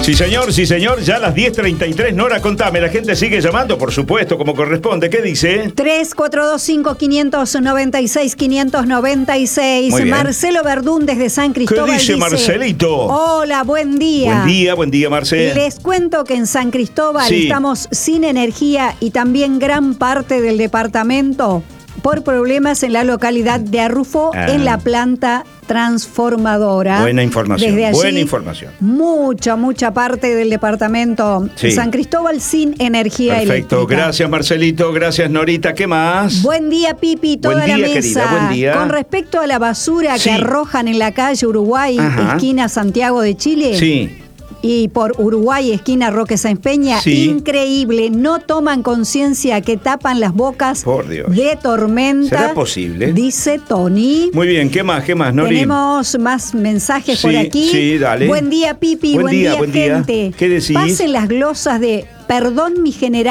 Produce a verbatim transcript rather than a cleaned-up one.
Sí, señor, sí, señor. Ya a las diez treinta y tres. Nora, contame, la gente sigue llamando, por supuesto, como corresponde. ¿Qué dice? tres cuatro dos cinco, cinco nueve seis, cinco nueve seis. Marcelo Verdún desde San Cristóbal. ¿Qué dice, dice Marcelito? Hola, buen día. Buen día, buen día, Marcelo. Les cuento que en San Cristóbal sí. estamos sin energía y también gran parte del departamento por problemas en la localidad de Arrufo, ah. en la planta transformadora. Buena información, Desde allí, buena información. Mucha, mucha parte del departamento sí. de San Cristóbal sin energía Perfecto. eléctrica. Perfecto, gracias Marcelito, gracias Norita, ¿qué más? Buen día, Pipi, toda buen día, la mesa. Querida, buen día. Con respecto a la basura sí. que arrojan en la calle Uruguay, Ajá. esquina Santiago de Chile. Sí. Y por Uruguay, esquina Roque Sáenz Peña, sí. increíble, no toman conciencia que tapan las bocas por Dios. de tormenta. ¿Será posible? Dice Tony. Muy bien, ¿qué más? ¿Qué más, Nori? Tenemos más mensajes sí, por aquí. Sí, dale. Buen día, Pipi, buen, buen día, día, buen gente. Día. ¿Qué decís? Pasen las glosas de perdón, mi general.